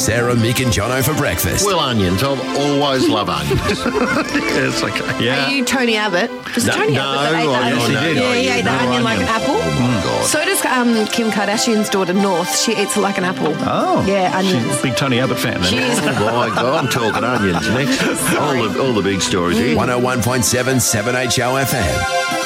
Sarah, Mick and Jono for breakfast. Well, onions. I'll always love onions. It's okay. Are you Tony Abbott? Was it Tony Abbott that ate that? yes, he did. Yeah, he ate the onion like an apple. Oh, my God. So does Kim Kardashian's daughter, North. She eats it like an apple. Oh. Yeah, onions. She's a big Tony Abbott fan then. She is. Oh, my God. I'm talking onions next. All the big stories here. 101.7 7HO FM.